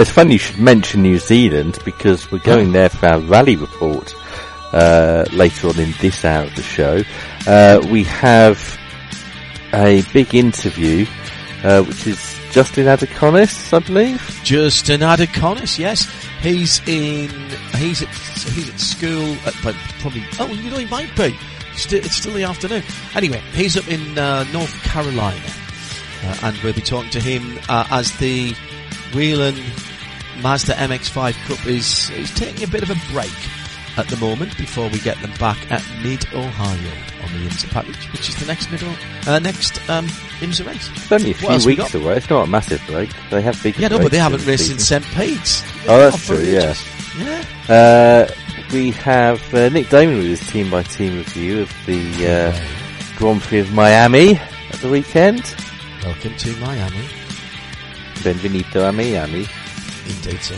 It's funny you should mention New Zealand, because we're going there for our rally report later on in this hour of the show. We have a big interview, which is Justin Adekonis, I believe. Justin Adekonis, yes. He's at school, but probably, he might be. It's still the afternoon. Anyway, he's up in North Carolina, and we'll be talking to him as the Whelen Mazda MX-5 Cup is taking a bit of a break at the moment before we get them back at Mid-Ohio on the IMSA package, which is the next IMSA race. It's only a few weeks away. It's not a massive break. They have big. Yeah, no, but they haven't raced in St. Pete's. Oh, that's true. Yeah. We have Nick Damon with his team-by-team review of the Grand Prix of Miami at the weekend. Welcome to Miami. Benvenuto a Miami. Indeed, so.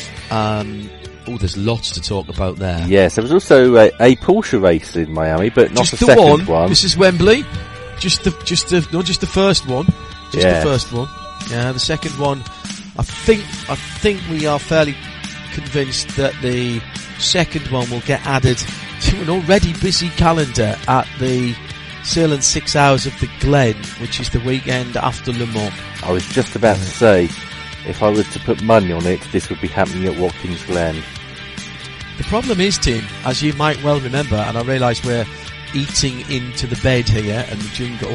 There's lots to talk about there. Yes, there was also a Porsche race in Miami, but not just the second one. This is Wembley. Just the first one. The first one. Yeah, the second one. I think we are fairly convinced that the second one will get added to an already busy calendar at the Sailing 6 Hours of the Glen, which is the weekend after Le Mans. I was just about to say, if I was to put money on it, this would be happening at Watkins Glen. The problem is, Tim, as you might well remember, and I realise we're eating into the bed here and the jingle,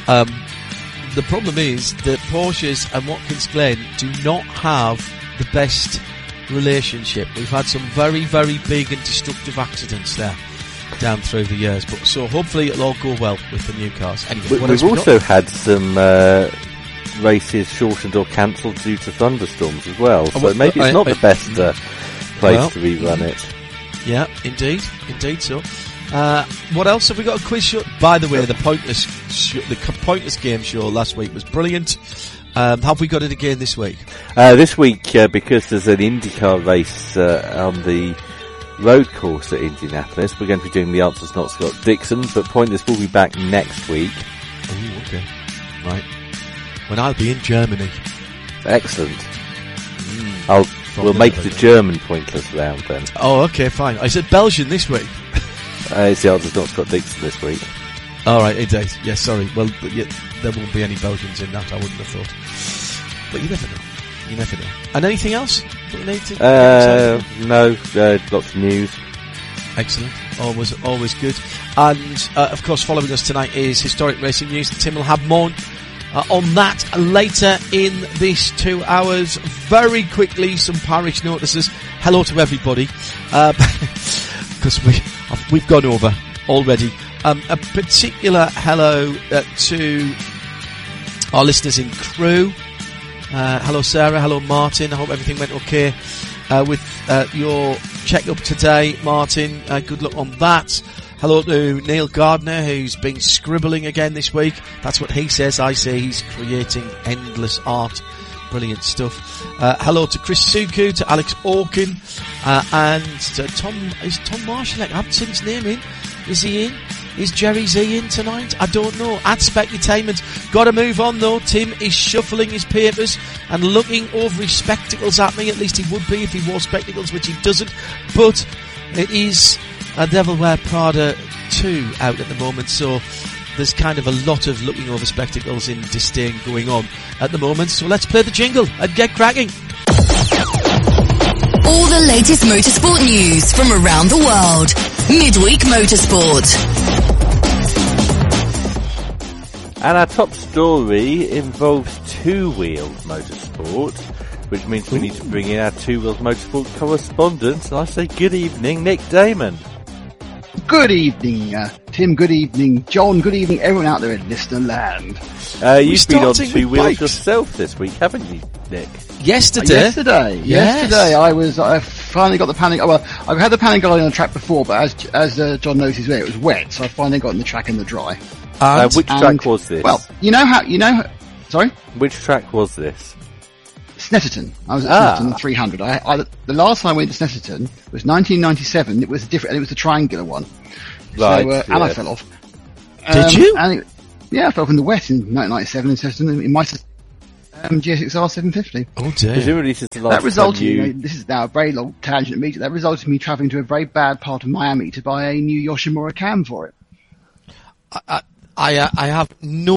the problem is that Porsches and Watkins Glen do not have the best relationship. We've had some very, very big and destructive accidents there down through the years, but so hopefully it'll all go well with the new cars. Anyway, we've also had some races shortened or cancelled due to thunderstorms as well, so maybe it's not the best place to rerun it. Yeah, indeed so. What else have we got? A quiz show. By the way, the Pointless Game Show last week was brilliant. Have we got it again this week? This week, because there's an IndyCar race on the road course at Indianapolis, we're going to be doing the Answers Not Scott Dixon, but Pointless will be back next week. Oh, okay. Right. When I'll be in Germany. Excellent. We'll make the German Pointless round then. Oh, okay, fine. I said Belgian this week. It's the Answers Not Scott Dixon this week. Alright, it is. Yeah, sorry. Well, there won't be any Belgians in that, I wouldn't have thought. But you never know. And anything else that we need to no, lots of news. Excellent. Always good. And, of course, following us tonight is Historic Racing News. Tim will have more on that later in this 2 hours. Very quickly, some parish notices. Hello to everybody. Because we've gone over already. A particular hello to our listeners in Crewe. Hello Sarah, hello Martin. I hope everything went okay with your check-up today, Martin. Good luck on that. Hello to Neil Gardner, who's been scribbling again this week. That's what he says. I say he's creating endless art. Brilliant stuff. Hello to Chris Suku, to Alex Orkin, and to Tom. Is Tom Marshall? I haven't seen his name in. Is he in? Is Jerry Z in tonight? I don't know. At Specutainment. Got to move on though. Tim is shuffling his papers and looking over his spectacles at me. At least he would be if he wore spectacles, which he doesn't. But it is a Devil Wear Prada 2 out at the moment, so there's kind of a lot of looking over spectacles in disdain going on at the moment. So let's play the jingle and get cracking. All the latest motorsport news from around the world. Midweek Motorsport. And our top story involves two-wheeled motorsport, which means we need to bring in our two-wheeled motorsport correspondent. And I say good evening, Nick Damon. Good evening, Tim. Good evening, John. Good evening, everyone out there in listener land. You've been on two wheels yourself this week, haven't you, Nick? Yesterday, I finally got the Panigale. Well, I've had the Panigale on the track before, but as John noticed, it was wet, so I finally got in the track in the dry. Which track was this? Well, sorry? Which track was this? Snetterton. I was at Snetterton 300. The last time I went to Snetterton was 1997. It was different, and it was the triangular one. Right. So, and I fell off. Did you? I fell off in the wet in 1997 in Snetterton. It might have, GSX-R 750. Oh dear. Presumably this is the last That resulted time in, this is now a very long tangent immediately, that resulted in me travelling to a very bad part of Miami to buy a new Yoshimura cam for it. I have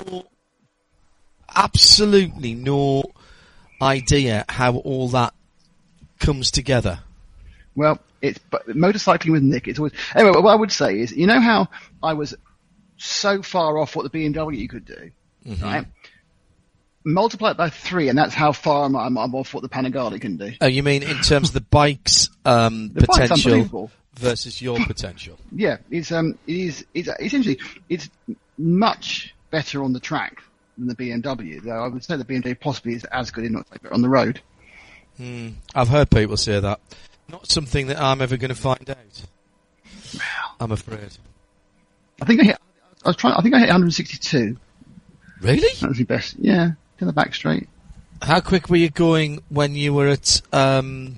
absolutely no idea how all that comes together. Well, but motorcycling with Nick, it's always... Anyway, what I would say is, you know how I was so far off what the BMW could do, right? Multiply it by 3, and that's how far I'm off what the Panigale can do. Oh, you mean in terms of the bike's potential versus your potential? Yeah, it's essentially, it's much better on the track than the BMW, though I would say the BMW possibly is as good, if not better, on the road. I've heard people say that. Not something that I'm ever going to find out. I'm afraid. I think I hit 162. Really? That was the best. Yeah, to the back straight. How quick were you going when you were at Estuary,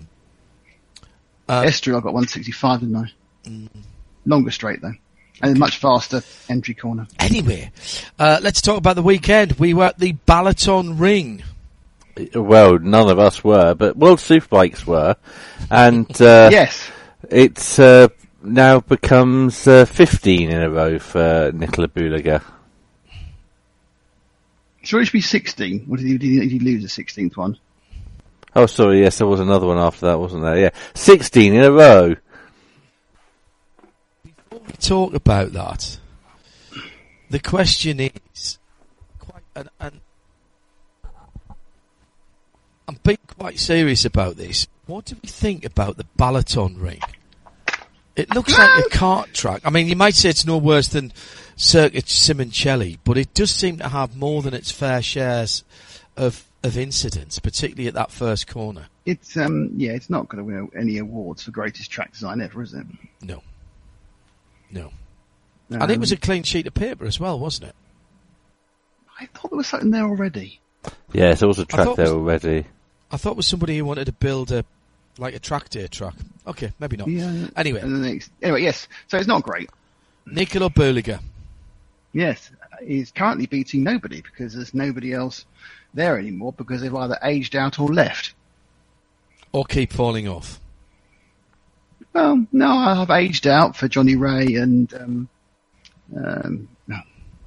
I got 165, didn't I? Longer straight though. And a much faster entry corner. Anyway, let's talk about the weekend. We were at the Balaton Ring. Well, none of us were, but World Superbikes were. And yes. It's now becomes 15 in a row for Nicola Bulega. Sure, it should be 16. Or did he lose the 16th one? Oh, sorry, yes, there was another one after that, wasn't there? Yeah, 16 in a row. Before we talk about that, the question is, and I'm being quite serious about this. What do we think about the Balaton Ring? It looks like a kart track. I mean, you might say it's no worse than Circuit Simoncelli, but it does seem to have more than its fair shares of incidents, particularly at that first corner. It's it's not going to win any awards for greatest track design ever, is it? No. And it was a clean sheet of paper as well, wasn't it? I thought there was something there already. Yes, there was a track there already. I thought it was somebody who wanted to build a track day track. Okay, maybe not. Yeah. Anyway, yes. So it's not great. Nicola Bulega. Yes, he's currently beating nobody because there's nobody else there anymore because they've either aged out or left. Or keep falling off. Well, no, I've aged out for Johnny Ray and no.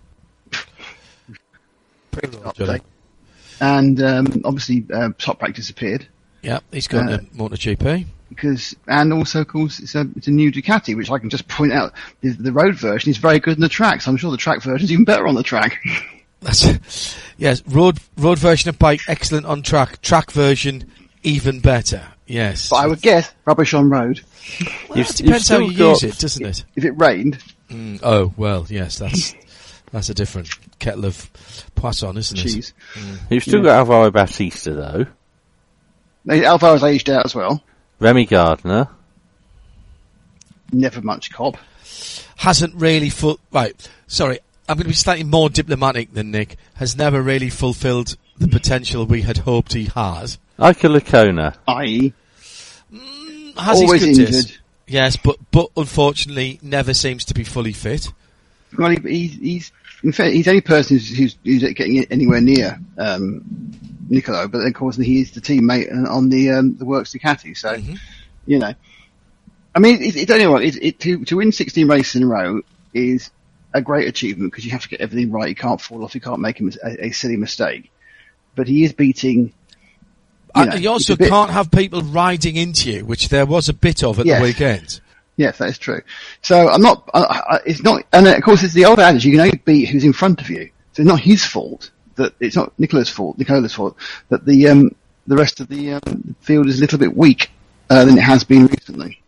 And obviously Toprak disappeared. Yeah, he's gone to MotoGP. And also, of course, it's a new Ducati, which I can just point out. The road version is very good in the track, so I'm sure the track version is even better on the track. Yes, road version of bike, excellent on track. Track version, even better. Yes. But I would guess rubbish on road. Well, it depends how you use it, doesn't it? If it rained. Oh, well, yes, that's a different kettle of poisson, isn't Cheese. it? You've still got Alvaro Bautista, though. Alvaro's aged out as well. Remy Gardner. Never much cop. Hasn't really right, sorry, I'm going to be slightly more diplomatic than Nick. Has never really fulfilled the potential we had hoped he has. Ike Licona. I.e. Has always his good injured. days. Yes, but unfortunately never seems to be fully fit. Well, he's in fact he's the only person who's getting anywhere near Nicolo, but of course he is the teammate on the Works Ducati. So you know, I mean, to win 16 races in a row is a great achievement because you have to get everything right. You can't fall off. You can't make a silly mistake. But he is beating. You also can't have people riding into you, which there was a bit of at the weekend. Yes, that is true. So I'm not. It's not, and of course it's the old adage: you can only beat who's in front of you. So it's not his fault that it's not Nicola's fault that the rest of the field is a little bit weak than it has been recently.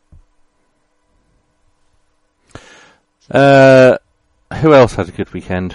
Who else had a good weekend?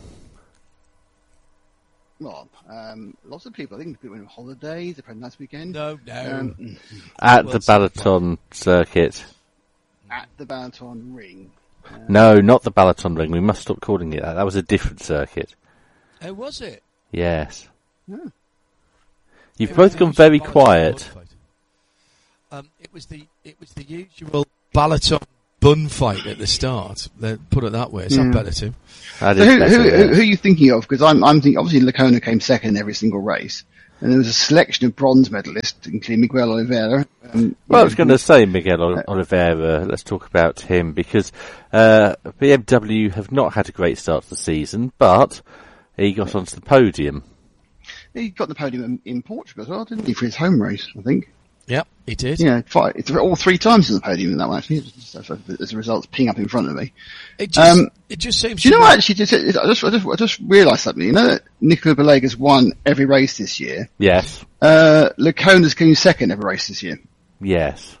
Well, lots of people. I think people went on holidays. They had a nice weekend. No. At the Balaton circuit. At the Balaton Ring. No, not the Balaton Ring. We must stop calling it that. That was a different circuit. Oh, was it? Yes. Yeah. You've both gone very quiet. It was the usual Balaton bun fight at the start. Put it that way. Is that better, Tim? So who are you thinking of? Because I'm thinking, obviously Lecona came second in every single race. And there was a selection of bronze medalists, including Miguel Oliveira. Well, I was going to say Miguel Oliveira. Let's talk about him because BMW have not had a great start to the season, but he got onto the podium. He got the podium in Portugal as well, didn't he, for his home race, I think? Yep, he did. Yeah, all 3 times on the podium in that one, actually. As the results ping up in front of me. It just seems. Do you know what, actually, I just realised something. You know that Nicola Balega's won every race this year? Yes. Lecona's came second every race this year. Yes.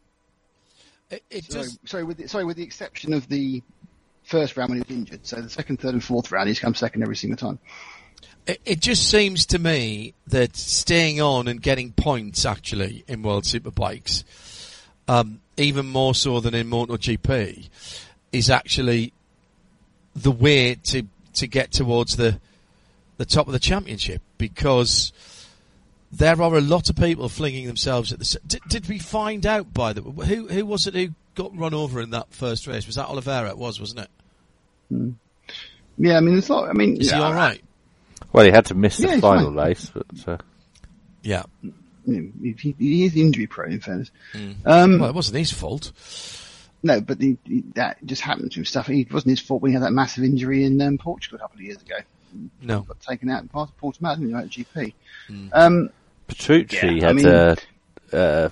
With the exception of the first round when he was injured. So the second, third and fourth round, he's come second every single time. It just seems to me that staying on and getting points actually in World Superbikes, even more so than in MotoGP, is actually the way to get towards the top of the championship, because there are a lot of people flinging themselves at the. Did we find out by the who was it who got run over in that first race? Was that Oliveira? It was, wasn't it? Yeah, I mean, it's not. I mean, is he all right? Well, he had to miss the final race, but yeah, he is injury prone. In fairness, well, it wasn't his fault. No, but that just happened to him. Stuff. It wasn't his fault when he had that massive injury in Portugal a couple of years ago. No, got taken out in Portimao at GP. Petrucci had a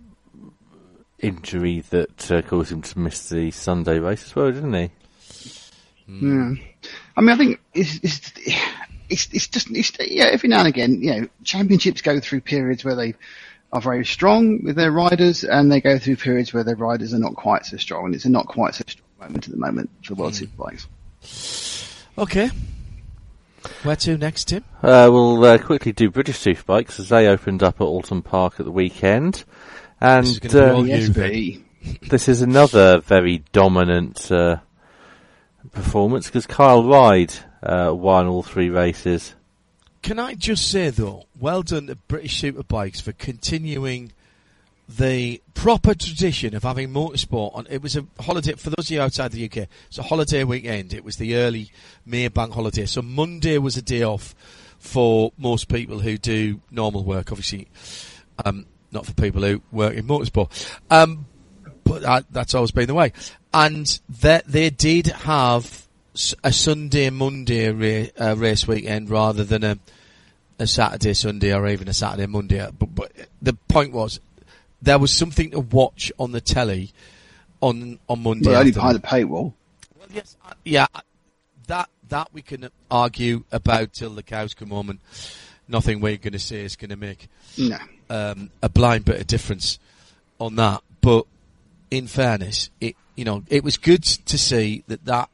injury that caused him to miss the Sunday race as well, didn't he? Yeah. I mean, I think it's just every now and again, championships go through periods where they are very strong with their riders, and they go through periods where their riders are not quite so strong, and it's a not quite so strong moment at the moment for World Superbikes. Okay. Where to next, Tim? We'll quickly do British Superbikes as they opened up at Alton Park at the weekend, and this is another very dominant performance because Kyle Ryde won all 3 races. Can I just say though, well done to British Superbikes for continuing the proper tradition of having motorsport on. It was a holiday for those of you outside the UK. It's a holiday weekend. It was the early May bank holiday, so Monday was a day off for most people who do normal work. Obviously, not for people who work in motorsport. But that's always been the way. And they did have a Sunday-Monday race weekend rather than a Saturday-Sunday or even a Saturday-Monday. But the point was, there was something to watch on the telly on Monday. Well, only behind the paywall. Well, yes, yeah, that we can argue about till the cows come home, and nothing we're going to say is going to make a blind bit of difference on that. But in fairness, it was good to see that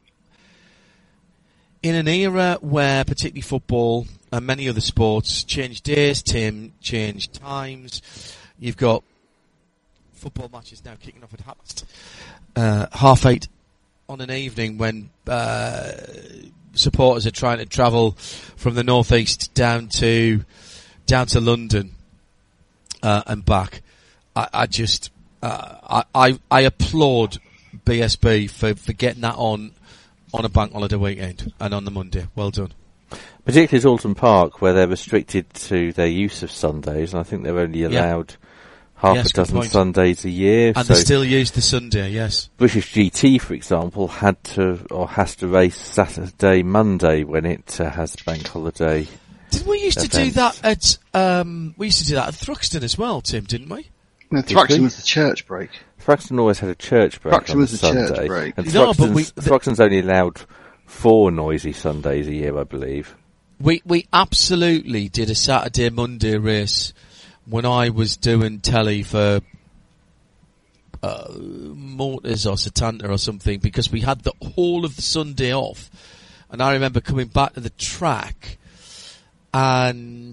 in an era where particularly football and many other sports change days, change times. You've got football matches now kicking off at 8:30 on an evening when supporters are trying to travel from the northeast down to London and back. I applaud BSB for getting that on a bank holiday weekend and on the Monday. Well done. Particularly at Alton Park, where they're restricted to their use of Sundays, and I think they're only allowed half a dozen Sundays a year. And they still use the Sunday, yes. British GT, for example, has to race Saturday, Monday when it has bank holiday. Did we used to do that at Thruxton as well, Tim, didn't we? No, Thruxton was the church break. Thruxton always had a church break. Thruxton was the church break. And Thruxton's only allowed 4 noisy Sundays a year, I believe. We absolutely did a Saturday, Monday race when I was doing telly for Motors or Setanta or something, because we had the whole of the Sunday off. And I remember coming back to the track and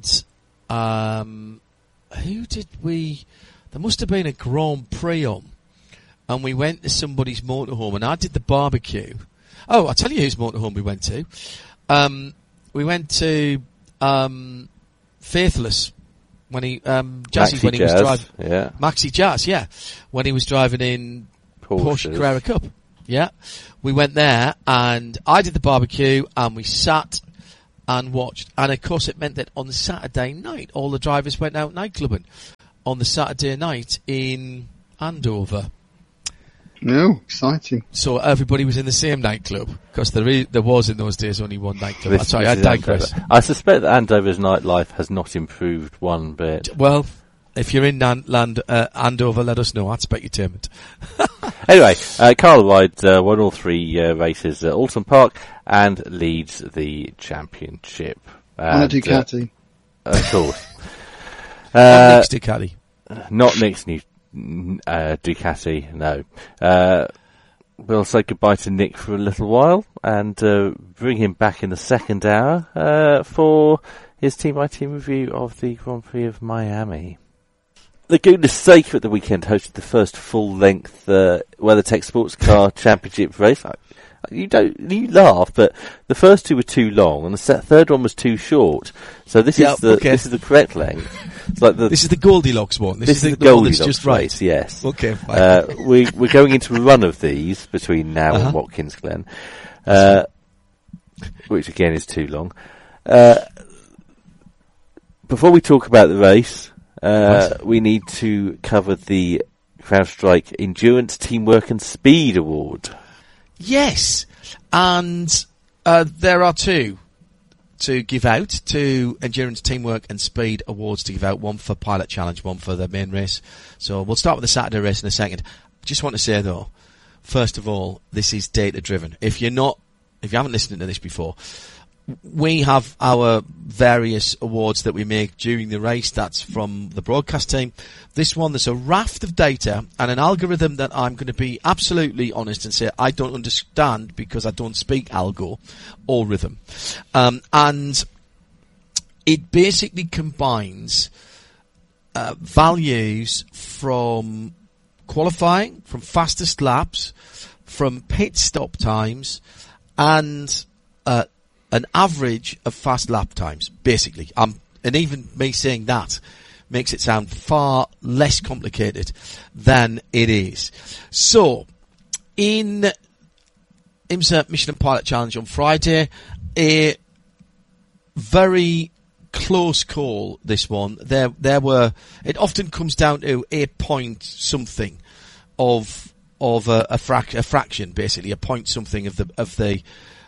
who did we... There must have been a Grand Prix on, and we went to somebody's motorhome, and I did the barbecue. Oh, I'll tell you whose motorhome we went to. We went to Faithless when he Jazzy when he was driving. Yeah. Maxi Jazz, yeah, when he was driving in Porsche Carrera Cup. Yeah. We went there and I did the barbecue and we sat and watched. And of course it meant that on the Saturday night, all the drivers went out nightclubbing on the Saturday night in Andover. No, exciting. So everybody was in the same nightclub because there was in those days only one nightclub. Sorry, I digress. I suspect that Andover's nightlife has not improved one bit. Well, if you're in Andover, let us know. I'd expect you to. Anyway, Carl Ryde won all 3 races at Alton Park and leads the championship. On a Ducati. Of course. Nick's Ducati. Not Nick's new Ducati, no. We'll say goodbye to Nick for a little while and bring him back in the second hour for his team-by-team review of the Grand Prix of Miami. Laguna Seca at the weekend hosted the first full-length WeatherTech Sports Car Championship race. You laugh, but the first 2 were too long, and the third one was too short. So this is the correct length. It's like this is the Goldilocks one. This is the Goldilocks just race, right. Yes. Okay. Fine. We're going into a run of these between now and Watkins Glen, which again is too long. Before we talk about the race, we need to cover the CrowdStrike Endurance, Teamwork and Speed Award. Yes, and there are 2 to give out, 2 Endurance, Teamwork and Speed Awards to give out, one for Pilot Challenge, one for the main race. So we'll start with the Saturday race in a second. Just want to say though, first of all, this is data driven. If you haven't listened to this before, we have our various awards that we make during the race. That's from the broadcast team. This one, there's a raft of data and an algorithm that I'm going to be absolutely honest and say I don't understand because I don't speak algo or rhythm. And it basically combines values from qualifying, from fastest laps, from pit stop times, and an average of fast lap times, basically. And even me saying that makes it sound far less complicated than it is. So, in IMSA Michelin Pilot Challenge on Friday, a very close call, this one. It often comes down to a point something of a fraction, basically, a point something of the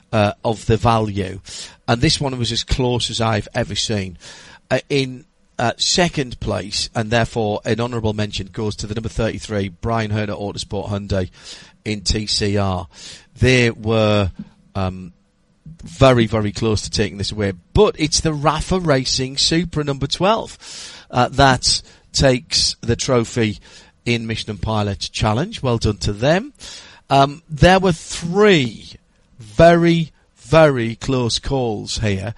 value, and this one was as close as I've ever seen. In second place, and therefore an honourable mention goes to the number 33, Brian Herder Autosport Hyundai in TCR. They were very, very close to taking this away, but it's the Rafa Racing Supra number 12 that takes the trophy in Michelin Pilot Challenge. Well done to them. There were 3 very, very close calls here.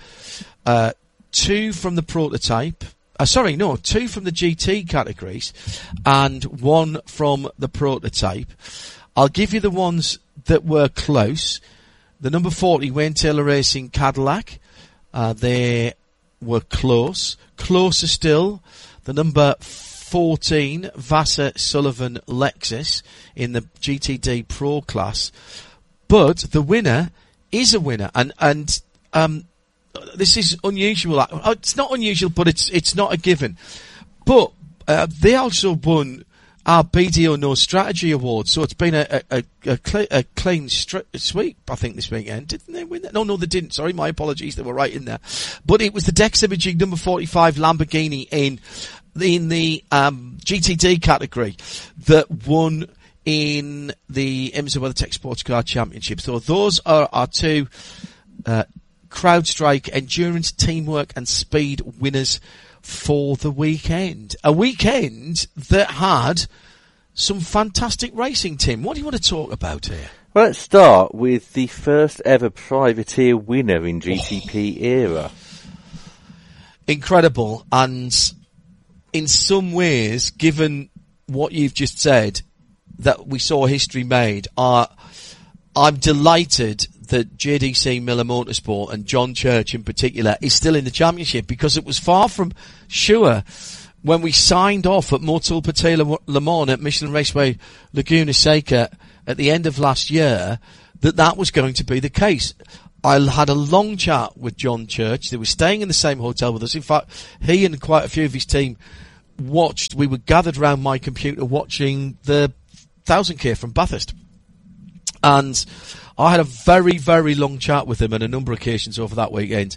2 from the prototype. 2 from the GT categories and 1 from the prototype. I'll give you the ones that were close. The number 40 Wayne Taylor Racing Cadillac. They were close. Closer still, the number 14 Vassar Sullivan Lexus in the GTD Pro class. But the winner is a winner, and this is unusual. It's not unusual, but it's not a given. But they also won our BDO No Strategy Award, so it's been a clean sweep, I think, this weekend. Didn't they win that? No, they didn't. Sorry, my apologies. They were right in there. But it was the Dex Imaging number 45 Lamborghini in the GTD category that won in the IMSA WeatherTech Sports Car Championship. So those are our 2 CrowdStrike Endurance, Teamwork and Speed winners for the weekend. A weekend that had some fantastic racing, Tim. What do you want to talk about here? Well, let's start with the first ever privateer winner in GTP era. Incredible, and in some ways, given what you've just said, that we saw history made, I'm delighted that JDC Miller Motorsport and John Church in particular is still in the championship, because it was far from sure when we signed off at Motul Patela Le Mans at Michelin Raceway Laguna Seca at the end of last year, that was going to be the case. I had a long chat with John Church. They were staying in the same hotel with us. In fact, he and quite a few of his team we were gathered around my computer watching the 1000K from Bathurst. And I had a very, very long chat with him on a number of occasions over that weekend.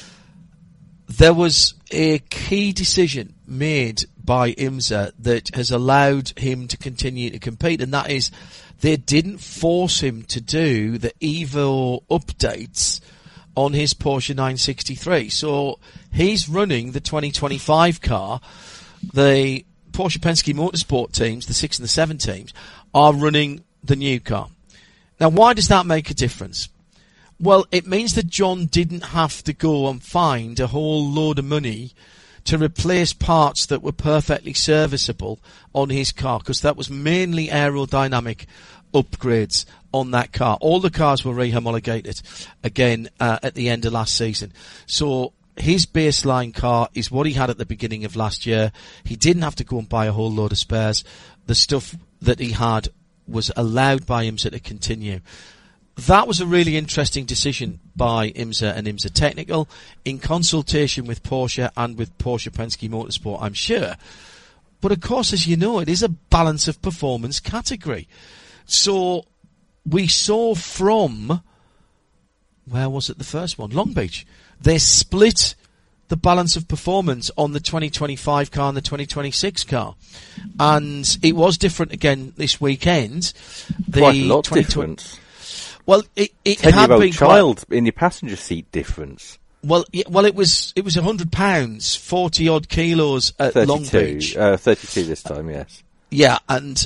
There was a key decision made by IMSA that has allowed him to continue to compete, and that is they didn't force him to do the Evo updates on his Porsche 963. So he's running the 2025 car. The Porsche Penske Motorsport teams, the 6 and the 7 teams, are running the new car. Now, why does that make a difference? Well, it means that John didn't have to go and find a whole load of money to replace parts that were perfectly serviceable on his car, because that was mainly aerodynamic upgrades on that car. All the cars were re-homologated again at the end of last season. So his baseline car is what he had at the beginning of last year. He didn't have to go and buy a whole load of spares. The stuff that he had was allowed by IMSA to continue. That was a really interesting decision by IMSA and IMSA Technical in consultation with Porsche and with Porsche Penske Motorsport, I'm sure. But of course, as you know, it is a balance of performance category. So we saw from, where was it the first one? Long Beach. They split the balance of performance on the 2025 car and the 2026 car. And it was different again this weekend. Quite a lot different. Well, it had been child in your passenger seat difference. Well, it was £100, 40 odd kilos at 32, Long Beach. 32 this time, yes. Yeah, and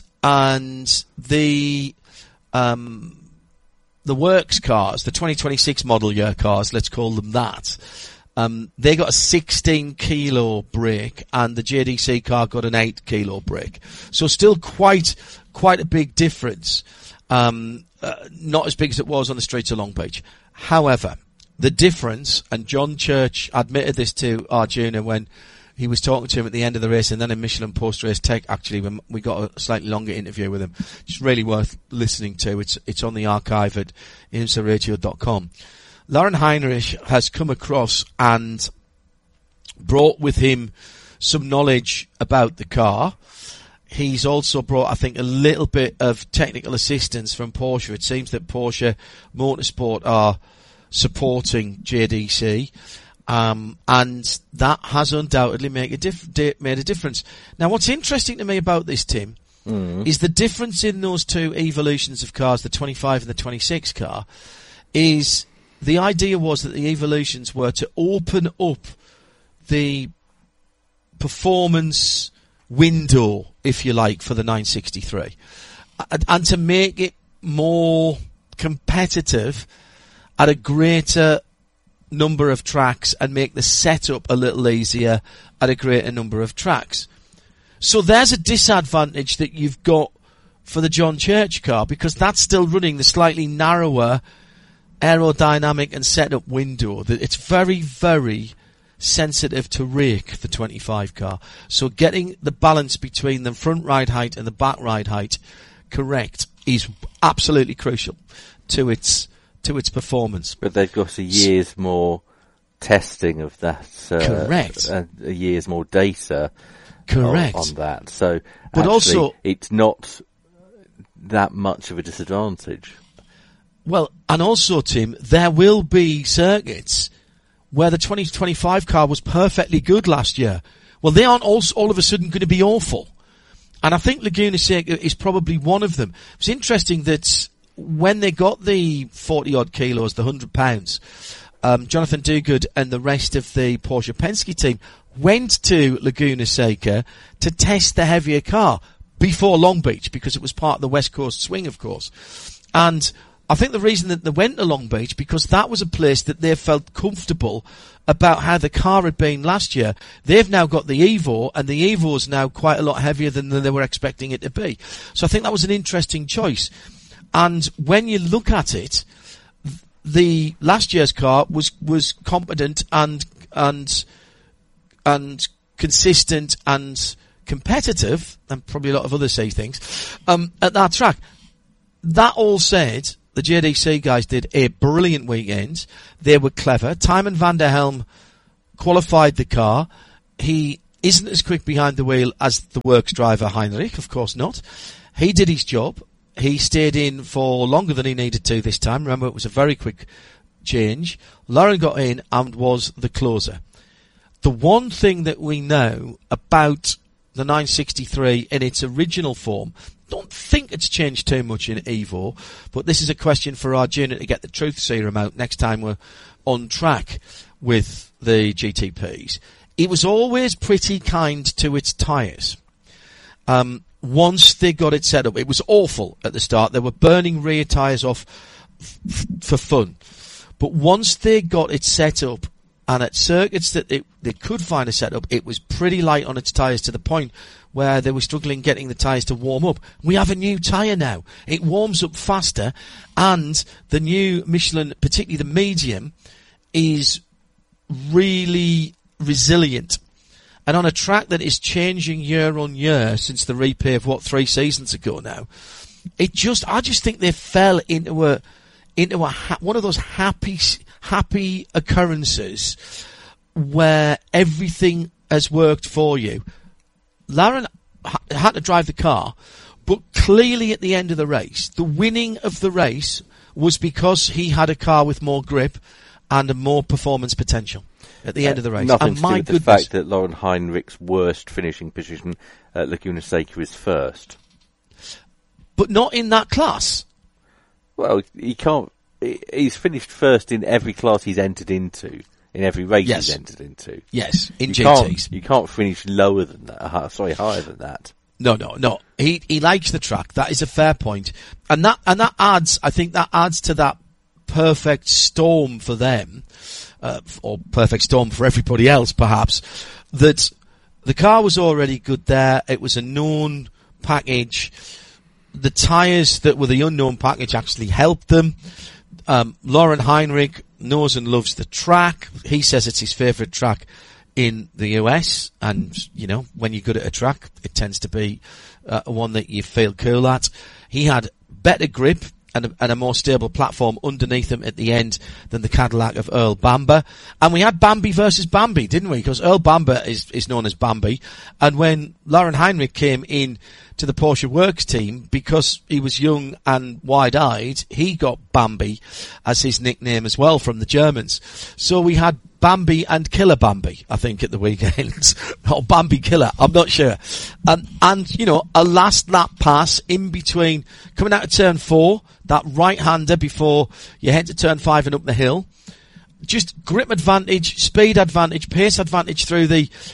the works cars, the 2026 model year cars, let's call them that. They got a 16 kilo brake, and the JDC car got an 8 kilo brake. So still quite a big difference. Not as big as it was on the streets of Long Beach. However, the difference, and John Church admitted this to Arjuna when he was talking to him at the end of the race, and then in Michelin post-race tech, actually, when we got a slightly longer interview with him. It's really worth listening to. It's on the archive at imsaradio.com. Lauren Heinrich has come across and brought with him some knowledge about the car. He's also brought, I think, a little bit of technical assistance from Porsche. It seems that Porsche Motorsport are supporting JDC, and that has undoubtedly made a difference. Now, what's interesting to me about this, Tim, is the difference in those two evolutions of cars, the 25 and the 26 car, is the idea was that the evolutions were to open up the performance window, if you like, for the 963, and to make it more competitive at a greater number of tracks and make the setup a little easier at a greater number of tracks. So there's a disadvantage that you've got for the John Church car, because that's still running the slightly narrower aerodynamic and setup window. It's very, very sensitive to rake, the 25 car. So getting the balance between the front ride height and the back ride height correct is absolutely crucial to its performance. But they've got a year's more testing of that. Correct. A year's more data. Correct. On that. So, but also, it's not that much of a disadvantage. Well, and also, Tim, there will be circuits where the 2025 car was perfectly good last year. Well, they aren't all of a sudden going to be awful. And I think Laguna Seca is probably one of them. It's interesting that when they got the 40 odd kilos, the £100, Jonathan Duguid and the rest of the Porsche Penske team went to Laguna Seca to test the heavier car before Long Beach, because it was part of the West Coast swing, of course. And I think the reason that they went to Long Beach, because that was a place that they felt comfortable about how the car had been last year. They've now got the Evo, and the Evo is now quite a lot heavier than they were expecting it to be. So I think that was an interesting choice. And when you look at it, the last year's car was competent and consistent and competitive, and probably a lot of others say things, at that track. That all said, the JDC guys did a brilliant weekend. They were clever. Tijmen van der Helm qualified the car. He isn't as quick behind the wheel as the works driver Heinrich, of course not. He did his job. He stayed in for longer than he needed to this time. Remember, it was a very quick change. Lauren got in and was the closer. The one thing that we know about the 963 in its original form, don't think it's changed too much in Evo, but this is a question for our junior to get the truth serum out next time we're on track with the GTPs. It was always pretty kind to its tyres. Once they got it set up, it was awful at the start. They were burning rear tyres off for fun. But once they got it set up, and at circuits that they could find a setup, it was pretty light on its tyres to the point where they were struggling getting the tyres to warm up. We have a new tyre now. It warms up faster, and the new Michelin, particularly the medium, is really resilient. And on a track that is changing year on year since the repave, 3 seasons ago now, I just think they fell into one of those happy occurrences where everything has worked for you. Lauren had to drive the car, but clearly at the end of the race, the winning of the race was because he had a car with more grip and a more performance potential at the end of the race. Nothing and to do with the fact that Lauren Heinrich's worst finishing position at Laguna Seca is first. But not in that class. Well, he can't. He's finished first in every class he's entered into, in every race he's entered into. Yes, in GTs. You can't finish lower than that. Higher than that. No. He likes the track. That is a fair point. And that adds, I think that adds to that perfect storm for them, or perfect storm for everybody else, perhaps, that the car was already good there. It was a known package. The tyres that were the unknown package actually helped them. Lauren Heinrich knows and loves the track. He says it's his favourite track in the US, and, when you're good at a track, it tends to be one that you feel cool at. He had better grip and a more stable platform underneath him at the end than the Cadillac of Earl Bamber. And we had Bambi versus Bambi, didn't we? Because Earl Bamber is known as Bambi. And when Lauren Heinrich came in to the Porsche Works team, because he was young and wide-eyed, he got Bambi as his nickname as well from the Germans. So we had Bambi and Killer Bambi, I think, at the weekend. Or Bambi Killer, I'm not sure. And a last lap pass in between, coming out of turn 4, that right-hander before you head to turn 5 and up the hill. Just grip advantage, speed advantage, pace advantage through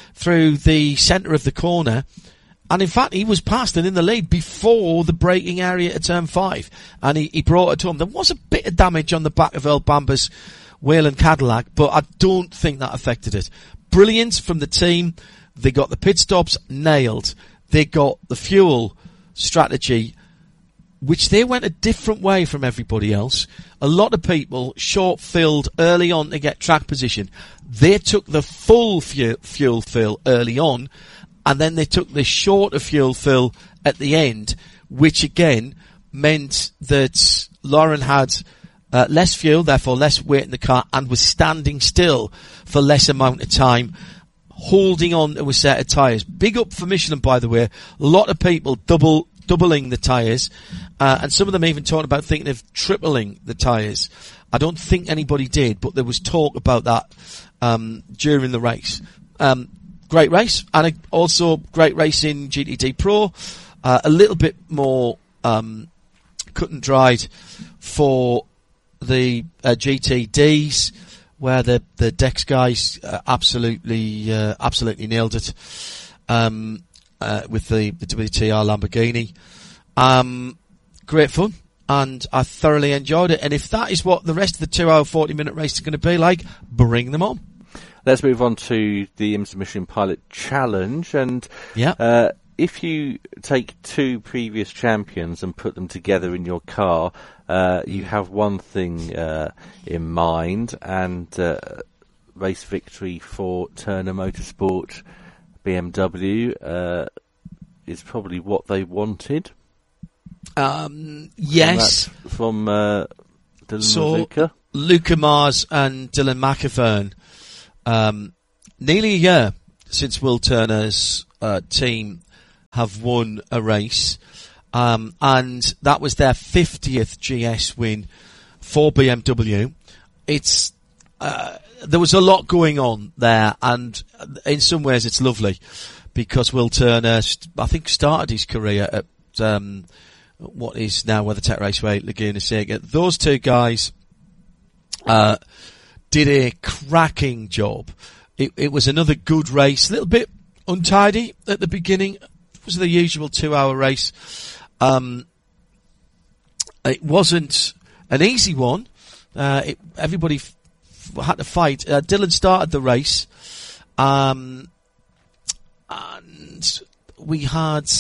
the centre of the corner. And in fact, he was passed and in the lead before the braking area at turn 5. And he brought it home. There was a bit of damage on the back of Earl Bamber's Whelen Cadillac, but I don't think that affected it. Brilliant from the team. They got the pit stops nailed. They got the fuel strategy, which they went a different way from everybody else. A lot of people short-filled early on to get track position. They took the full fuel fill early on, and then they took the shorter fuel fill at the end, which again meant that Lauren had less fuel, therefore less weight in the car, and was standing still for less amount of time, holding on to a set of tyres. Big up for Michelin, by the way. A lot of people doubling the tyres, and some of them even talked about thinking of tripling the tyres. I don't think anybody did, but there was talk about that during the race. Great race, and also great race in GTD Pro. A little bit more cut and dried for the GTDs, where the Dex guys absolutely nailed it with the WTR Lamborghini. Great fun, and I thoroughly enjoyed it. And if that is what the rest of the 2-hour 40-minute race is going to be like, bring them on. Let's move on to the IMSA Michelin Pilot Challenge, and if you take 2 previous champions and put them together in your car, you have one thing in mind, and race victory for Turner Motorsport BMW is probably what they wanted. Yes. From Dylan and Luca. Luca Mars and Dylan McIvern. Nearly a year since Will Turner's team have won a race. And that was their 50th GS win for BMW. It's, there was a lot going on there, and in some ways it's lovely, because Will Turner, I think, started his career at, what is now WeatherTech Raceway, Laguna Seca. Those two guys, did a cracking job. It was another good race, a little bit untidy at the beginning. It was the usual 2-hour race. It wasn't an easy one. Everybody had to fight. Dylan started the race, and we had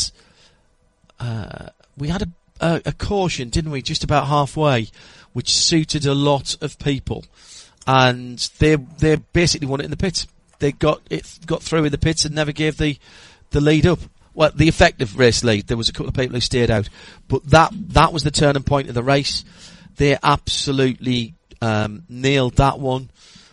a caution, didn't we? Just about halfway, which suited a lot of people, and they basically won it in the pits. They got through in the pits and never gave the lead up. Well, the effective race lead. There was a couple of people who stayed out, but that was the turning point of the race. They absolutely nailed that one.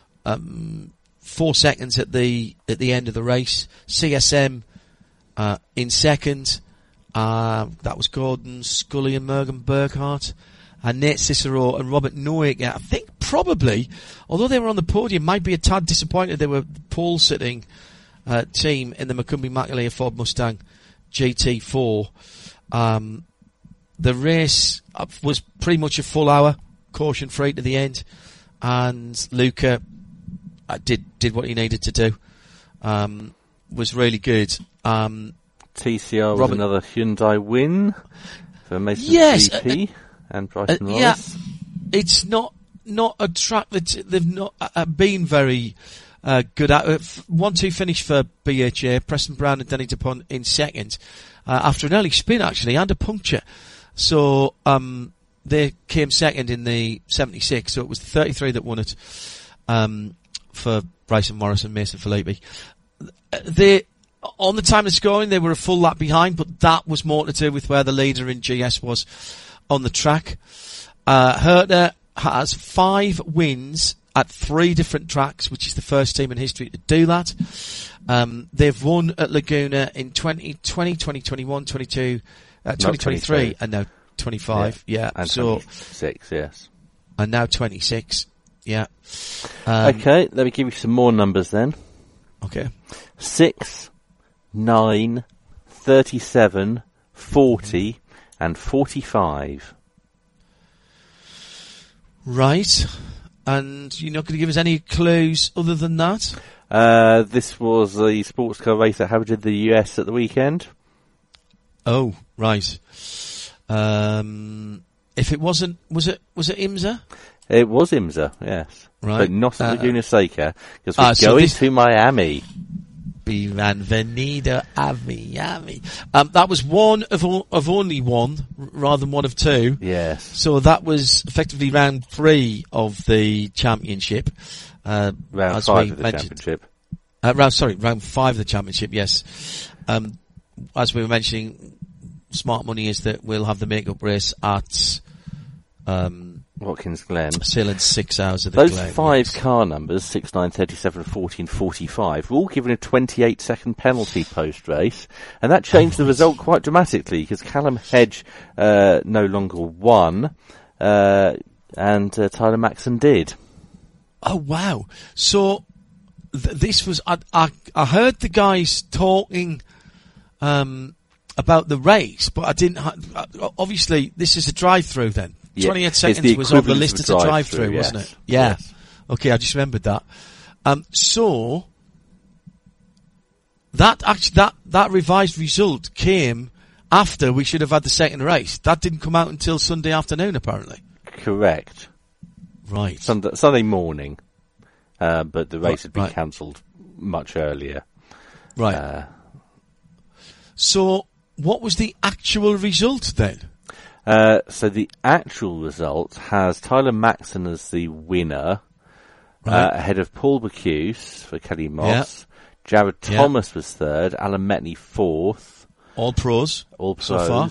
4 seconds at the end of the race. CSM in second. That was Gordon Scully and Mergen Burkhardt, and Nate Cicero and Robert Noack. I think probably, although they were on the podium, might be a tad disappointed they were pole sitting team in the Macumbi Makalia Ford Mustang GT4. The race was pretty much a full hour, caution free to the end, and Luca did what he needed to do. Was really good. TCR was another Hyundai win for Mason CP and Bryson Wallace. Yeah, it's not a track that they've not been very good at. 1-2 finish for BHA. Preston Brown and Denny DuPont in second after an early spin, actually, and a puncture. So they came second in the 76. So it was the 33 that won it for Bryson Morris and Mason Filippi. On the time of scoring, they were a full lap behind, but that was more to do with where the leader in GS was on the track. Herter has 5 wins at 3 different tracks, which is the first team in history to do that. They've won at Laguna in 2020, 2021, 2023, and now 25. Yeah. And so 26, yes. And now 26. Yeah. Okay, let me give you some more numbers then. Okay. 6, 9, 37, 40, and 45. Right. And you're not going to give us any clues other than that? This was the sports car race that happened in the US at the weekend. Oh, right. If it wasn't, was it IMSA? It was IMSA, yes. Right. But not at Laguna Seca, because we're going to Miami. Bienvenido a Miami. That was one of only one, rather than one of 2. Yes. So that was effectively round 3 of the championship. Round 5 of the championship. Round 5 of the championship, yes. As we were mentioning, smart money is that we'll have the make-up race at Watkins Glen. Still in 6 hours of the Those Glen, 5 car numbers, 6, 9, 37, 14, 45, were all given a 28-second penalty post-race, and that changed the result quite dramatically, because Callum Hedge no longer won, and Tyler Maxson did. Oh, wow. So, this was... I heard the guys talking about the race, but I didn't... obviously, this is a drive-through then. 28 seconds was on the list as a drive-through, yes. wasn't it? Yeah. Yes. Okay, I just remembered that. So that revised result came after we should have had the second race. That didn't come out until Sunday afternoon, apparently. Correct. Right. Sunday morning, but the race had been cancelled much earlier. Right. So what was the actual result then? So the actual result has Tyler Maxson as the winner, ahead of Paul Bocuse for Kelly Moss, Jared Thomas was third. Alan Metni fourth. All pros. So far.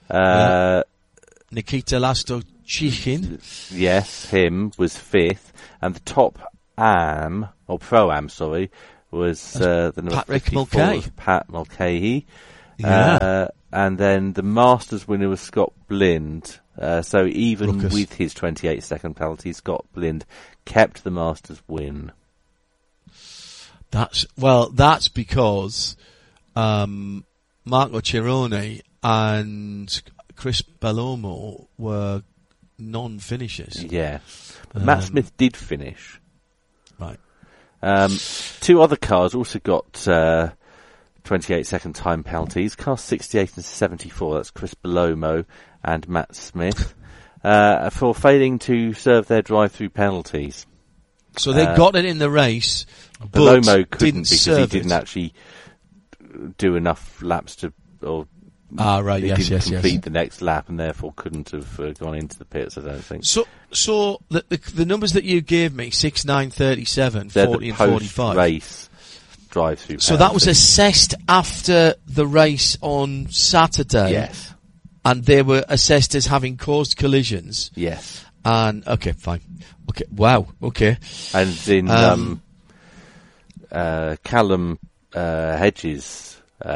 Nikita Lastochychin. Yes, him was fifth. And the top Pro-Am, was the number Patrick 54 Mulcahy. was Pat Mulcahy. Yeah. And then the Masters winner was Scott Blind. So even Ruckus. with his 28-second penalty, Scott Blind kept the Masters win. That's because Marco Cirone and Chris Bellomo were non-finishers. Yeah. But Matt Smith did finish. Right. Two other cars also got 28-second time penalties. Cars 68 and 74, that's Chris Bellomo and Matt Smith, for failing to serve their drive-through penalties. So they got it in the race, but Bellomo couldn't didn't because serve he didn't actually do enough laps to, or right, he yes, didn't complete yes. the next lap and therefore couldn't have gone into the pits, I don't think. So the numbers that you gave me, 6, 9, 37, They're 40 the and 45. post-race drive-through So that was assessed after the race on Saturday. Yes. And they were assessed as having caused collisions. Yes. And, okay, fine. Okay, wow, okay. And in Callum Hedges'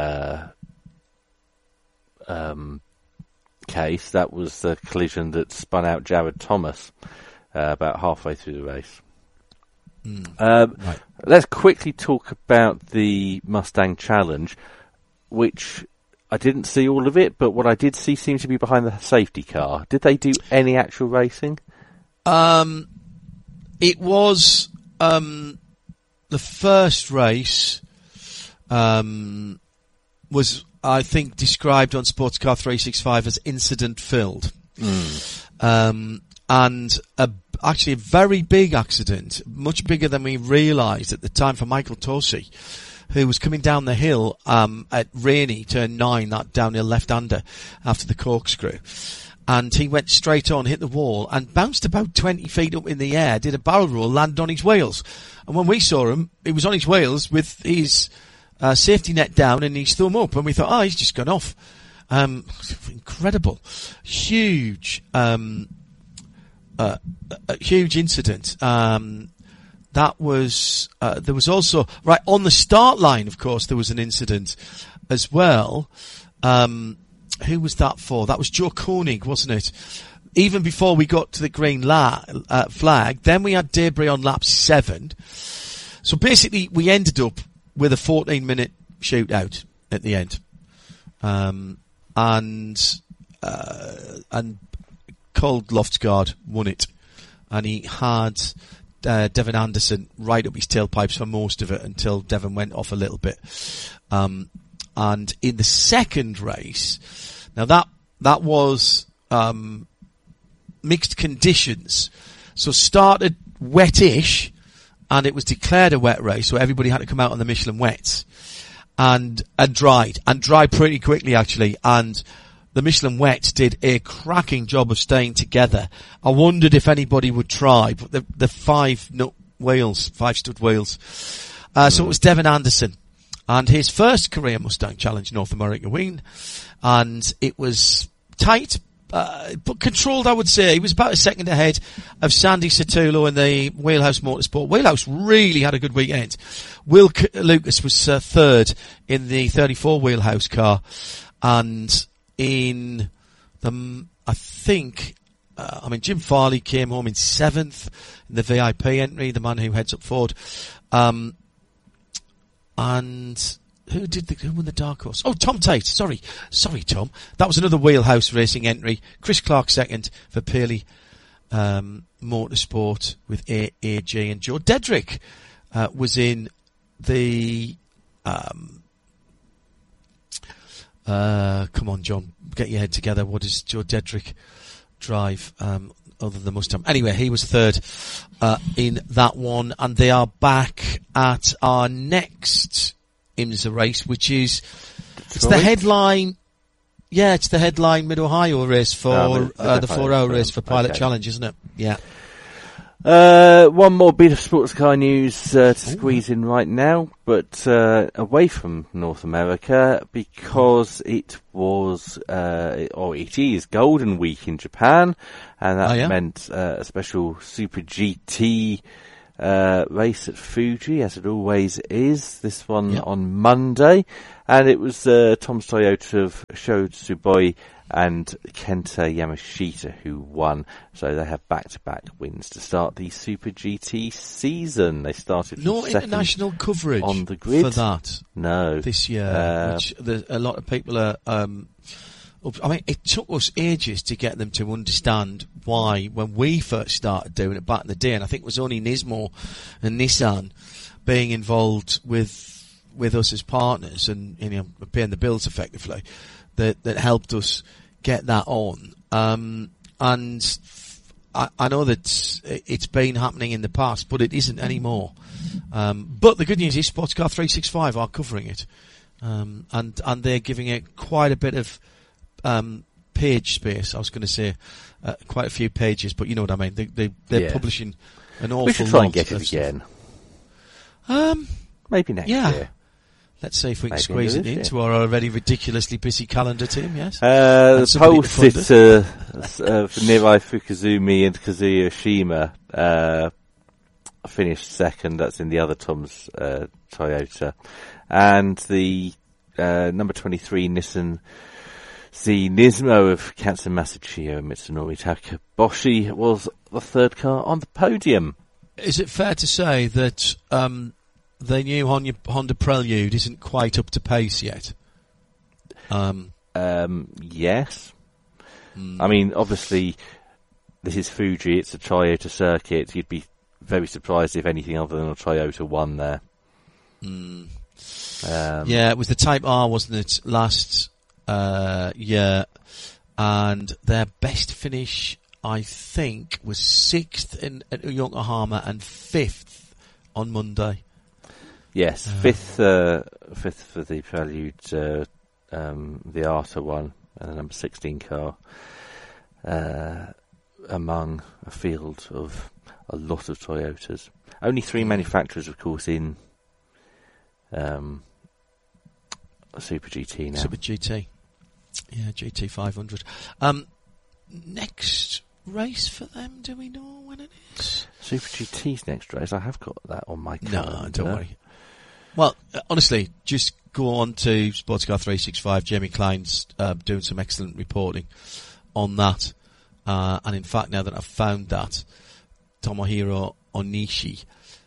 case, that was the collision that spun out Jared Thomas about halfway through the race. Right. Let's quickly talk about the Mustang Challenge, which I didn't see all of it, but what I did see seemed to be behind the safety car. Did they do any actual racing? It was the first race was, I think, described on Sportscar 365 as incident-filled. And actually a very big accident, much bigger than we realised at the time, for Michael Tosi, who was coming down the hill at Rainey, turn 9, that downhill left-hander, after the corkscrew. And he went straight on, hit the wall, and bounced about 20 feet up in the air, did a barrel roll, landed on his wheels. And when we saw him, he was on his wheels with his safety net down and his thumb up, and we thought, he's just gone off. Incredible. Huge incident. That was, there was also, right, on the start line, of course, there was an incident as well. Who was that for? That was Joe Koenig, wasn't it? Even before we got to the green flag, then we had debris on lap 7. So basically, we ended up with a 14-minute shootout at the end. And Cold Loftsgaard won it. And he had Devin Anderson right up his tailpipes for most of it until Devin went off a little bit. And in the second race, now that was mixed conditions. So started wettish, and it was declared a wet race, so everybody had to come out on the Michelin wets. And dried pretty quickly, actually. And the Michelin wets did a cracking job of staying together. I wondered if anybody would try, but the 5-stud wheels. So it was Devin Anderson. And his first career Mustang Challenge North America win. And it was tight, but controlled, I would say. He was about a second ahead of Sandy Sotolo in the Wheelhouse Motorsport. Wheelhouse really had a good weekend. Will Lucas was third in the 34 Wheelhouse car. And in the, I think, Jim Farley came home in 7th in the VIP entry, the man who heads up Ford. And who won the dark horse? Oh, Tom Tate. Sorry, Tom. That was another Wheelhouse Racing entry. Chris Clark second for Pearly Motorsport with AAG, and Joe Dedrick was in the. Come on, John, get your head together. What does Joe Dedrick drive? Other than the Mustang. Anyway, he was third in that one, and they are back at our next IMSA race, which is it's the headline. Yeah, it's the headline Mid Ohio race for the 4-hour race for Pilot Challenge, isn't it? Yeah. One more bit of sports car news to squeeze in right now, but away from North America, because it was, or it is Golden Week in Japan, and that meant a special Super GT race at Fuji, as it always is. This one on Monday, and it was Tom's Toyota of Sho Tsuboi and Kenta Yamashita who won. So they have back-to-back wins to start the Super GT season. They started no international coverage on the grid for that. No, this year, which a lot of people are. I mean, it took us ages to get them to understand why, when we first started doing it back in the day, and I think it was only Nismo and Nissan being involved with us as partners and, you know, paying the bills effectively, that helped us get that on. And I know that it's been happening in the past, but it isn't anymore. But the good news is Sports Car 365 are covering it. And they're giving it quite a bit of page space. I was going to say quite a few pages, but you know what I mean. They're publishing an awful lot. We should try and get it again. Maybe next year. Let's see if we can squeeze it into our already ridiculously busy calendar, Tim, yes? The pole sitter Nirai Fukuzumi and Kazuya Shima finished second. That's in the other Tom's Toyota. And the number 23 Nissan Z Nismo of Katsu Masachio and Mitsunori Takaboshi was the third car on the podium. Is it fair to say that the new Honda Prelude isn't quite up to pace yet? Yes. I mean, obviously, this is Fuji. It's a Toyota circuit. You'd be very surprised if anything other than a Toyota won there. Yeah, it was the Type R, wasn't it, last year? And their best finish, I think, was 6th at Yokohama and 5th on Monday. Yes, fifth for the Prelude, the Arta one, and the number 16 car, among a field of a lot of Toyotas. Only 3 manufacturers, of course, in Super GT now. Super GT. Yeah, GT 500. Next race for them, do we know when it is? Super GT's next race, I have got that on my calendar. No, don't worry. Well, honestly, just go on to Sports Car 365. Jamie Klein's doing some excellent reporting on that. And in fact, now that I've found that, Tomohiro Onishi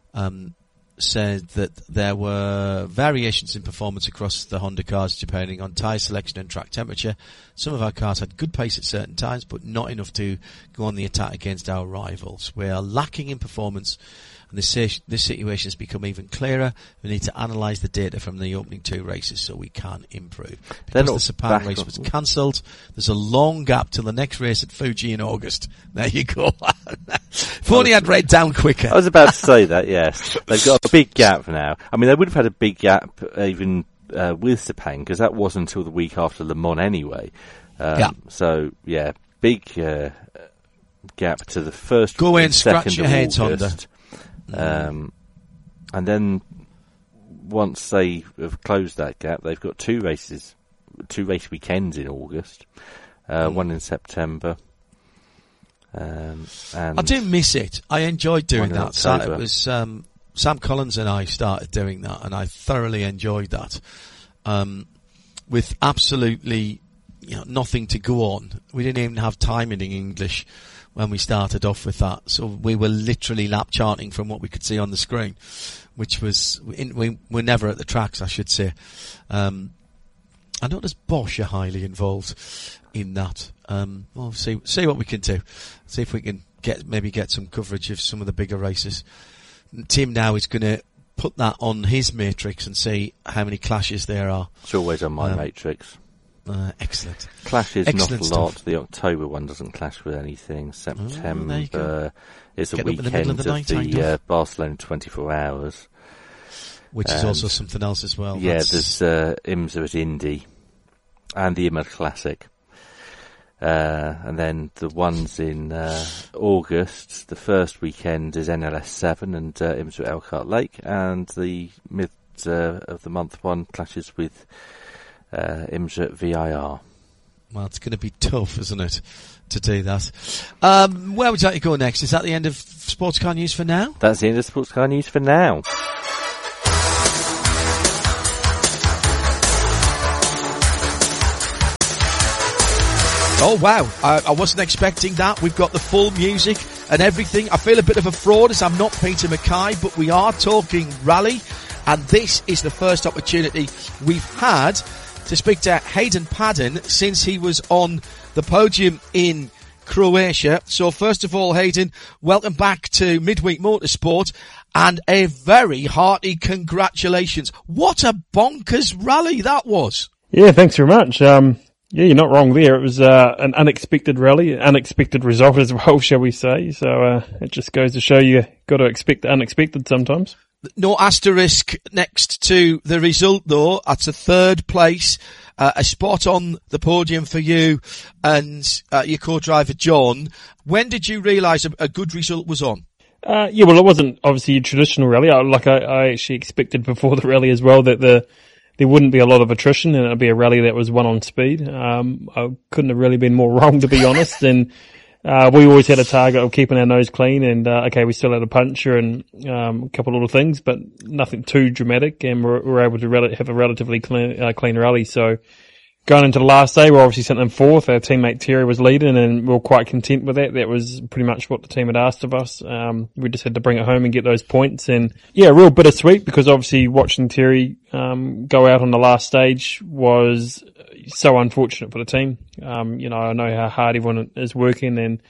said that there were variations in performance across the Honda cars depending on tyre selection and track temperature. Some of our cars had good pace at certain times, but not enough to go on the attack against our rivals. We are lacking in performance, and this situation has become even clearer. We need to analyse the data from the opening 2 races so we can improve. Because the Sepang race was cancelled, there's a long gap till the next race at Fuji in August. There you go. If only I'd read down quicker. I was about to say that, yes. They've got a big gap now. I mean, they would have had a big gap even with Sepang, because that wasn't until the week after Le Mans anyway. So, yeah, big gap to the first Go away and 2nd scratch your heads, Honda. And then once they have closed that gap, they've got 2 race weekends in August, one in September. And I do miss it. I enjoyed doing that. It was Sam Collins and I started doing that, and I thoroughly enjoyed that. With absolutely nothing to go on. We didn't even have timing in English when we started off with that. So we were literally lap charting from what we could see on the screen, which was, we were never at the tracks, I should say. I noticed Bosch are highly involved in that. We'll see what we can do. See if we can get some coverage of some of the bigger races. Tim now is going to put that on his matrix and see how many clashes there are. It's always on my matrix. Excellent. Clashes Excellent not a lot. stuff. The October one doesn't clash with anything. September is a Get up in the weekend middle of the night, kind of. Barcelona 24 Hours. Which is also something else as well. Yeah, there's IMSA at Indy and the IMSA Classic. And then the ones in August, the first weekend is NLS 7 and IMSA at Elkhart Lake, and the mid of the month one clashes with IMSA at VIR. Well, it's going to be tough, isn't it, to do that? Where would you like to go next? Is that the end of sports car news for now? That's the end of sports car news for now. Oh, wow. I wasn't expecting that. We've got the full music and everything. I feel a bit of a fraud as I'm not Peter Mackay, but we are talking rally, and this is the first opportunity we've had to speak to Hayden Paddon since he was on the podium in Croatia. So first of all, Hayden, welcome back to Midweek Motorsport, and a very hearty congratulations. What a bonkers rally that was. Yeah, thanks very much. Yeah, you're not wrong there. It was an unexpected rally, an unexpected result as well, shall we say. So it just goes to show you got to expect the unexpected sometimes. No asterisk next to the result, though. That's a third place, a spot on the podium for you and your co-driver John. When did you realise a good result was on? Yeah, well, it wasn't obviously a traditional rally. I actually expected before the rally as well that there wouldn't be a lot of attrition and it'd be a rally that was won on speed. I couldn't have really been more wrong, to be honest. And we always had a target of keeping our nose clean, and okay, we still had a puncher and a couple of little things, but nothing too dramatic, and we're able to have a relatively clean rally. So going into the last day, we're obviously sitting in fourth. Our teammate Terry was leading, and we were quite content with that. That was pretty much what the team had asked of us. We just had to bring it home and get those points. And yeah, real bittersweet, because obviously watching Terry go out on the last stage was so unfortunate for the team. You know, I know how hard everyone is working, and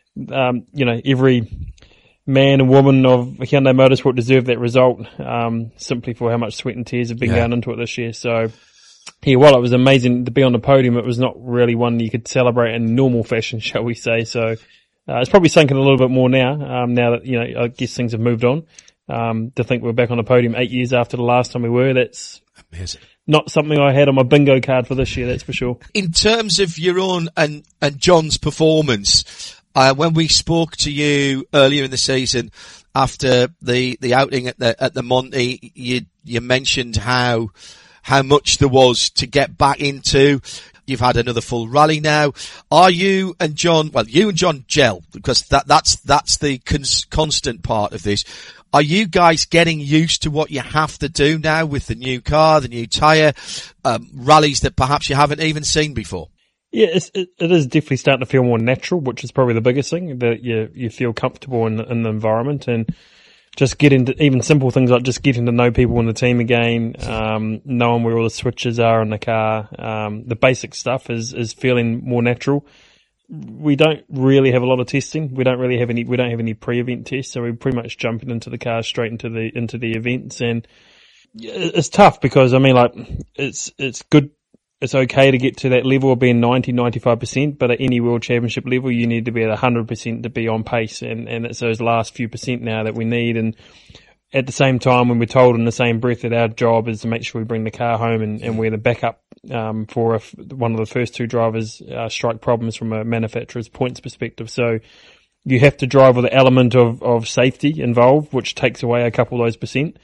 you know, every man and woman of Hyundai Motorsport deserved that result, simply for how much sweat and tears have been going into it this year. So yeah, while it was amazing to be on the podium, it was not really one you could celebrate in normal fashion, shall we say. So it's probably sunken a little bit more now, now that, you know, I guess things have moved on. To think we're back on the podium 8 years after the last time we were, that's amazing. Not something I had on my bingo card for this year, that's for sure. In terms of your own and John's performance, when we spoke to you earlier in the season after the outing at the Monty, you mentioned how much there was to get back into. You've had another full rally now. Are you and John, well, you and John gel, because that's the constant part of this. Are you guys getting used to what you have to do now with the new car, the new tyre, rallies that perhaps you haven't even seen before? Yeah, it is definitely starting to feel more natural, which is probably the biggest thing, that you feel comfortable in the environment, and just get into even simple things like just getting to know people in the team again, knowing where all the switches are in the car. The basic stuff is feeling more natural. We don't really have a lot of testing. We don't have any pre-event tests, so we're pretty much jumping into the car straight into the events, and it's tough because, I mean, like, it's good. It's okay to get to that level of being 90-95%, but at any World Championship level, you need to be at 100% to be on pace, and it's those last few percent now that we need. And at the same time, when we're told in the same breath that our job is to make sure we bring the car home and we're the backup for if one of the first two drivers strike problems from a manufacturer's points perspective. So you have to drive with an element of safety involved, which takes away a couple of those percent.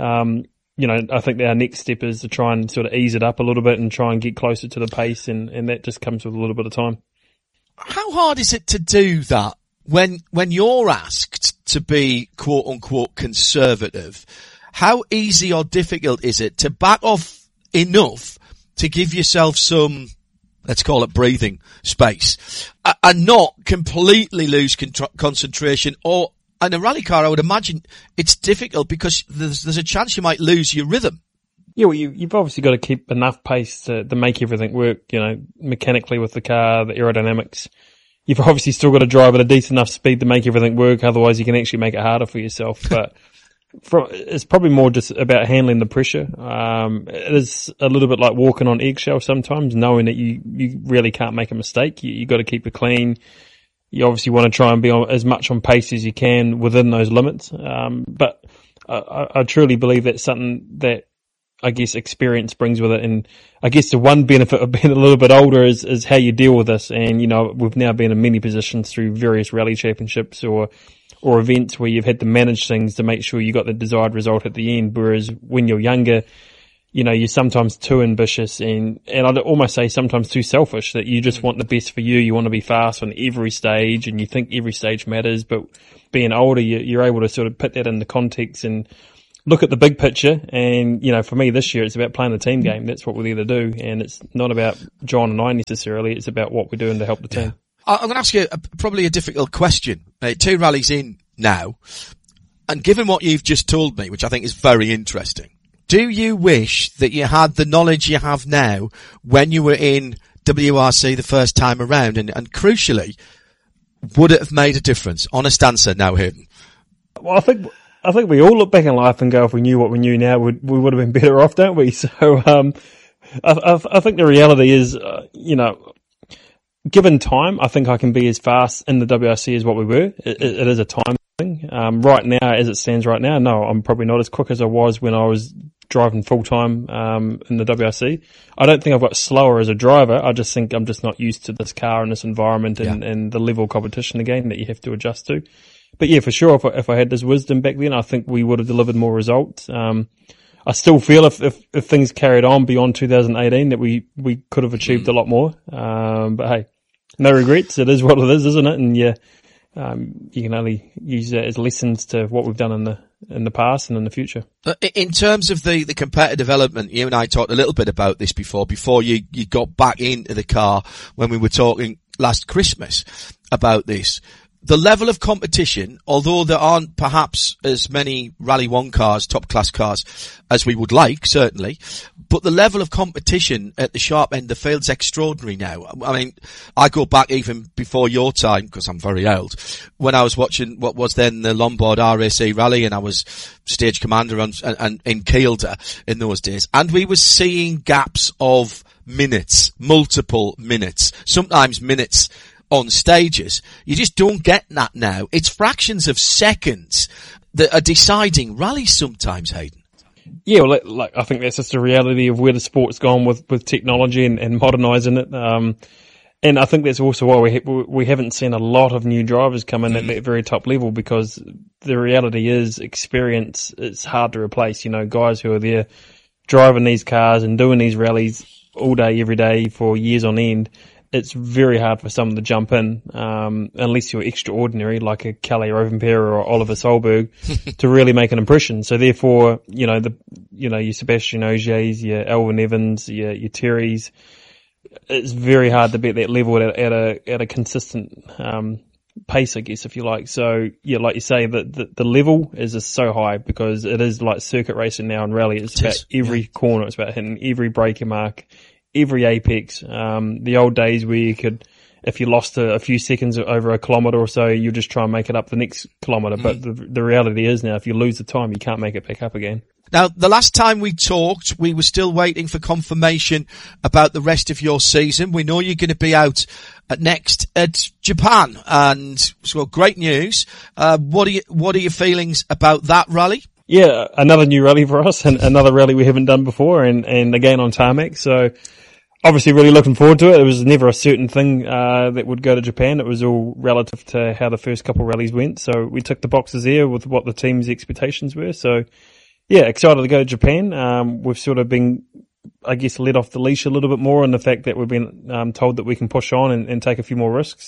You know, I think our next step is to try and sort of ease it up a little bit and try and get closer to the pace, and that just comes with a little bit of time. How hard is it to do that when you're asked to be quote unquote conservative? How easy or difficult is it to back off enough to give yourself some, let's call it, breathing space, and not completely lose concentration? Or in a rally car, I would imagine it's difficult because there's a chance you might lose your rhythm. Yeah, well, you've obviously got to keep enough pace to make everything work, you know, mechanically with the car, the aerodynamics. You've obviously still got to drive at a decent enough speed to make everything work, otherwise you can actually make it harder for yourself. But it's probably more just about handling the pressure. It is a little bit like walking on eggshells sometimes, knowing that you really can't make a mistake. You got to keep it clean. You obviously want to try and be as much on pace as you can within those limits. But I truly believe that's something that I guess experience brings with it. And I guess the one benefit of being a little bit older is how you deal with this. And, we've now been in many positions through various rally championships or events where you've had to manage things to make sure you got the desired result at the end. Whereas when you're younger, you're sometimes too ambitious and I'd almost say sometimes too selfish, that you just want the best for you. You want to be fast on every stage and you think every stage matters. But being older, you're able to sort of put that into context and look at the big picture. And, for me this year, it's about playing the team game. That's what we'll either do. And it's not about John and I necessarily. It's about what we're doing to help the team. I'm going to ask you probably a difficult question. 2 rallies in now. And given what you've just told me, which I think is very interesting, do you wish that you had the knowledge you have now when you were in WRC the first time around? And crucially, would it have made a difference? Honest answer now, Hayden. Well, I think we all look back in life and go, if we knew what we knew now, we would have been better off, don't we? So, I think the reality is, given time, I think I can be as fast in the WRC as what we were. It is a time thing. Right now, as it stands right now, no, I'm probably not as quick as I was when I was driving full time in the WRC. I don't think I've got slower as a driver. I just think I'm just not used to this car and this environment and the level of competition again that you have to adjust to. But yeah, for sure, if I had this wisdom back then, I think we would have delivered more results. I still feel if things carried on beyond 2018 that we could have achieved a lot more. But hey, no regrets. It is what it is, isn't it? And yeah, you can only use that as lessons to what we've done in the past and in the future. In terms of the competitive element, you and I talked a little bit about this before you got back into the car when we were talking last Christmas about this. The level of competition, although there aren't perhaps as many Rally 1 cars, top class cars, as we would like, certainly, but the level of competition at the sharp end of the field's extraordinary now. I mean, I go back even before your time, because I'm very old, when I was watching what was then the Lombard RAC Rally, and I was stage commander and in Kielder in those days, and we were seeing gaps of minutes, multiple minutes, sometimes minutes on stages. You just don't get that now. It's fractions of seconds that are deciding rallies sometimes, Hayden. Yeah, well, I think that's just the reality of where the sport's gone with technology and modernising it. And I think that's also why we haven't seen a lot of new drivers come in at that very top level, because the reality is experience is hard to replace. Guys who are there driving these cars and doing these rallies all day, every day for years on end. It's very hard for someone to jump in, unless you're extraordinary, like a Kalle Rovanperä or Oliver Solberg, to really make an impression. So therefore, your Sebastian Ogiers, your Elvin Evans, your Terrys, it's very hard to be at that level at a consistent, pace, I guess, if you like. So yeah, like you say, the level is just so high because it is like circuit racing now in rally. It's about every corner. It's about hitting every braking mark, every apex. The old days where you could, if you lost a few seconds over a kilometre or so, you just try and make it up the next kilometre. But the reality is now, if you lose the time, you can't make it back up again. Now, the last time we talked, we were still waiting for confirmation about the rest of your season. We know you're going to be out next at Japan, and so great news. What are your feelings about that rally? Yeah, another new rally for us, and another rally we haven't done before, and again on tarmac. So obviously really looking forward to it. It was never a certain thing that would go to Japan. It was all relative to how the first couple of rallies went. So we ticked the boxes there with what the team's expectations were. So yeah, excited to go to Japan. We've sort of been, I guess, let off the leash a little bit more in the fact that we've been told that we can push on and take a few more risks.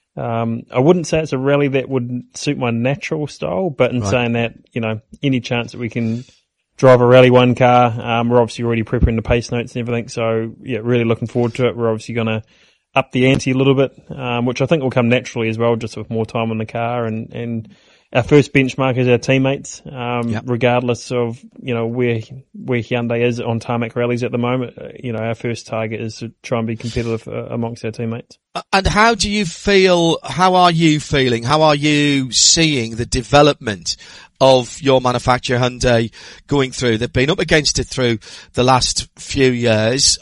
I wouldn't say it's a rally that would suit my natural style, but in saying that, any chance that we can drive a Rally 1 car, we're obviously already preparing the pace notes and everything. So yeah, really looking forward to it. We're obviously going to up the ante a little bit, which I think will come naturally as well, just with more time on the car and our first benchmark is our teammates, regardless of, where Hyundai is on tarmac rallies at the moment. Our first target is to try and be competitive amongst our teammates. And how do you feel, how are you feeling, how are you seeing the development of your manufacturer Hyundai going through? They've been up against it through the last few years.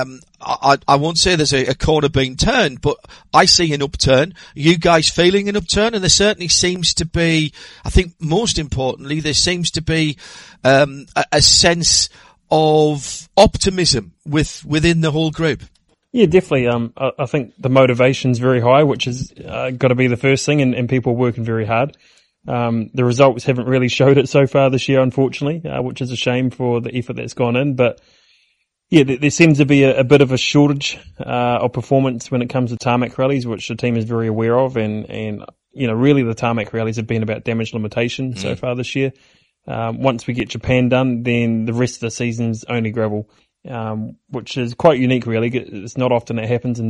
I won't say there's a corner being turned, but I see an upturn. You guys feeling an upturn? And there certainly seems to be, I think most importantly, there seems to be a sense of optimism within the whole group? Yeah, definitely. I think the motivation's very high, which has got to be the first thing, and people are working very hard. The results haven't really showed it so far this year, unfortunately, which is a shame for the effort that's gone in. But yeah, there seems to be a bit of a shortage of performance when it comes to tarmac rallies, which the team is very aware of. And really the tarmac rallies have been about damage limitation so far this year. Once we get Japan done, then the rest of the season's only gravel, which is quite unique, really. It's not often it happens in